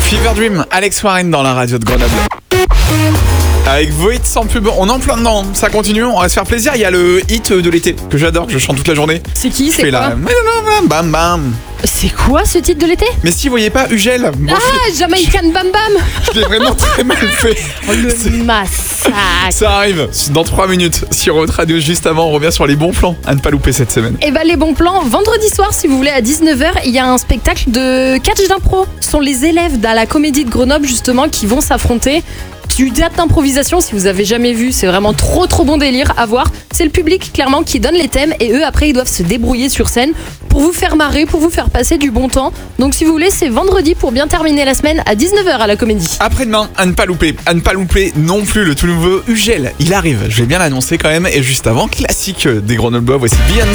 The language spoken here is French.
Fever Dream, Alex Warren dans la radio de Grenoble. Avec Void sans pub, on est en plein dedans, ça continue, on va se faire plaisir. Il y a le hit de l'été que j'adore, que je chante toute la journée. C'est qui? C'est quoi? Bam bam. C'est quoi ce titre de l'été? Mais si vous voyez pas Ugel, Jamaican Bam Bam. je l'ai vraiment très mal fait. Le massacre. Ça arrive dans 3 minutes sur votre radio. Juste avant, on revient sur les bons plans à ne pas louper cette semaine. Et les bons plans, vendredi soir, si vous voulez, à 19h, il y a un spectacle de catch d'impro. Ce sont les élèves de la Comédie de Grenoble, justement, qui vont s'affronter. Du théâtre d'improvisation, si vous avez jamais vu, c'est vraiment trop bon délire à voir. C'est le public, clairement, qui donne les thèmes et eux, après, ils doivent se débrouiller sur scène pour vous faire marrer, pour vous faire passer du bon temps. Donc, si vous voulez, c'est vendredi pour bien terminer la semaine à 19h à la Comédie. Après-demain, à ne pas louper. À ne pas louper non plus le tout nouveau Ugel. Il arrive, je vais bien l'annoncer quand même. Et juste avant, classique des Grenoblois, voici Beyoncé.